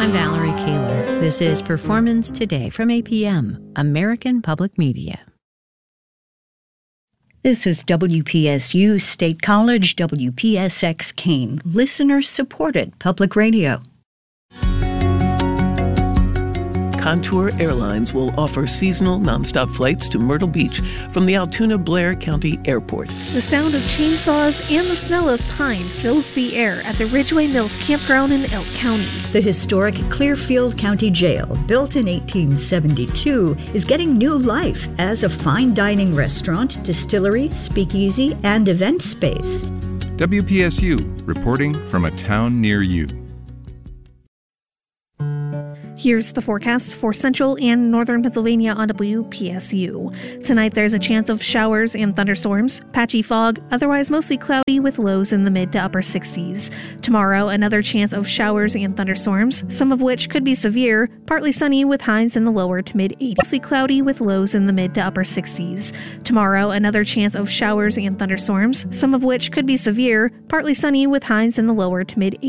I'm Valerie Kaler. This is Performance Today from APM, American Public Media. This is WPSU State College, WPSX Kane, listener-supported public radio. Contour Airlines will offer seasonal nonstop flights to Myrtle Beach from the Altoona Blair County Airport. The sound of chainsaws and the smell of pine fills the air at the Ridgeway Mills Campground in Elk County. The historic Clearfield County Jail, built in 1872, is getting new life as a fine dining restaurant, distillery, speakeasy, and event space. WPSU, reporting from a town near you. Here's the forecast for central and northern Pennsylvania on WPSU. Tonight there's a chance of showers and thunderstorms, patchy fog, otherwise mostly cloudy with lows in the mid to upper 60s. Tomorrow, another chance of showers and thunderstorms, some of which could be severe, partly sunny with highs in the lower to mid 80s, mostly cloudy with lows in the mid to upper 60s. Tomorrow, another chance of showers and thunderstorms, some of which could be severe, partly sunny with highs in the lower to mid 80s.